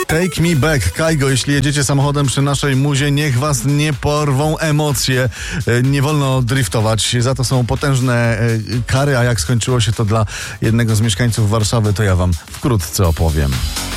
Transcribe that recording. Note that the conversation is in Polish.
Take me back, Kaigo. Jeśli jedziecie samochodem przy naszej muzie, niech was nie porwą emocje. Nie wolno driftować, za to są potężne kary, a jak skończyło się to dla jednego z mieszkańców Warszawy, to ja wam wkrótce opowiem.